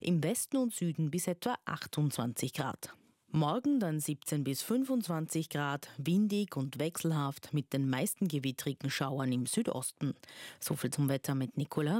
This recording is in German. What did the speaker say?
Im Westen und Süden bis etwa 28 Grad. Morgen dann 17 bis 25 Grad, windig und wechselhaft mit den meisten gewittrigen Schauern im Südosten. So viel zum Wetter mit Nicola